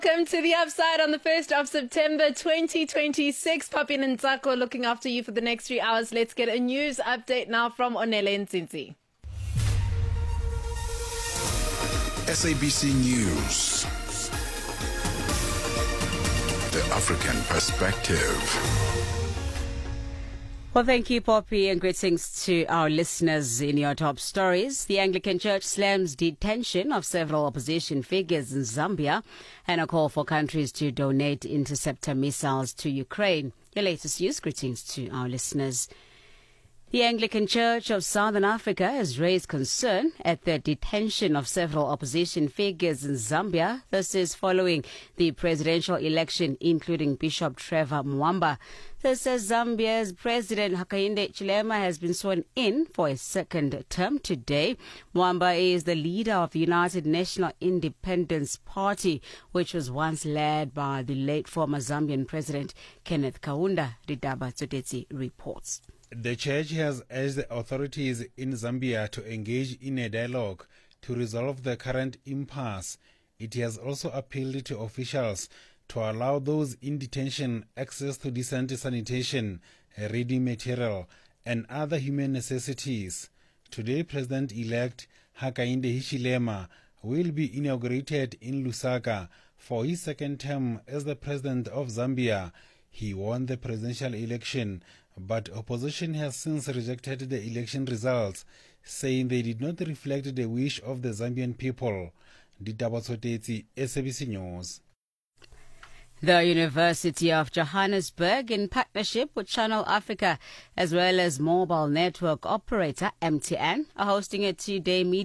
Welcome to The Upside on the 1st of September 2026. Papi Nzako looking after you for the next 3 hours. Let's get a news update now from Onele Nzinzi. SABC News. The African Perspective. Well, thank you, Poppy, and greetings to our listeners. In your top stories, the Anglican Church slams detention of several opposition figures in Zambia and a call for countries to donate interceptor missiles to Ukraine. Your latest news, greetings to our listeners. The Anglican Church of Southern Africa has raised concern at the detention of several opposition figures in Zambia. This is following the presidential election, including Bishop Trevor Mwamba. This says Zambia's President Hakainde Hichilema has been sworn in for a second term today. Mwamba is the leader of the United National Independence Party, which was once led by the late former Zambian President Kenneth Kaunda. Ridaba Tsodetsi reports. The church has urged the authorities in Zambia to engage in a dialogue to resolve the current impasse. It has also appealed to officials to allow those in detention access to decent sanitation, reading material, and other human necessities. Today, President-elect Hakainde Hichilema will be inaugurated in Lusaka for his second term as the President of Zambia. He won the presidential election, but opposition has since rejected the election results, saying they did not reflect the wish of the Zambian people. Ditaba Tsodetsi, SABC News. The University of Johannesburg, in partnership with Channel Africa, as well as mobile network operator MTN, are hosting a two-day meeting